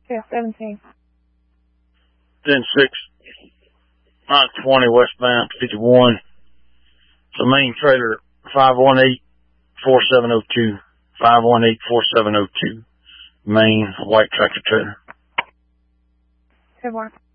Yeah, 17. 10-6. 920 westbound 51. It's a main trailer 518-4702. 518-4702. Main white tractor trailer. 10-1.